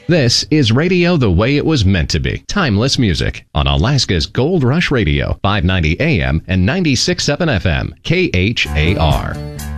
This is radio the way it was meant to be. Timeless music on Alaska's Gold Rush Radio, 590 AM and 96.7 FM, KHAR.